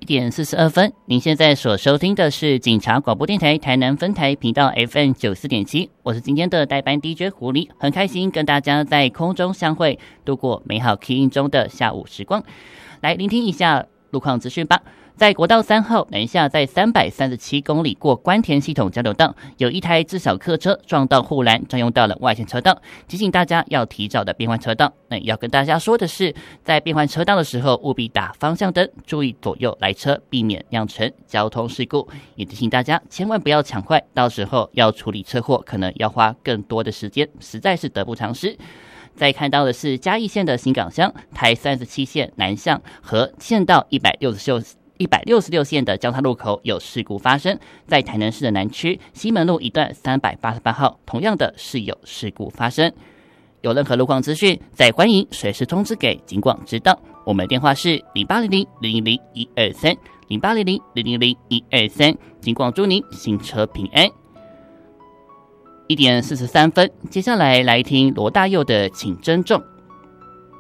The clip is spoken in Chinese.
1点42分，您现在所收听的是警察广播电台台南分台频道 FM94.7，我是今天的代班 DJ 狐狸，很开心跟大家在空中相会，度过美好 key in 中的下午时光。来聆听一下路况资讯吧。在国道3号南下，在337公里过关田系统交流道，有一台自小客车撞到护栏，占用到了外线车道，提醒大家要提早的变换车道。那要跟大家说的是，在变换车道的时候，务必打方向灯，注意左右来车，避免酿成交通事故。也提醒大家千万不要抢快，到时候要处理车祸，可能要花更多的时间，实在是得不偿失。再看到的是嘉义县的新港乡台37线南向和县道166线的交叉路口有事故发生，在台南市的南区西门路一段388号，同样的是有事故发生。有任何路况资讯，再欢迎随时通知给警广知道。我们的电话是0800-000-123 0800-000-123，警广祝您行车平安。1点43分，接下来听罗大佑的《请珍重》。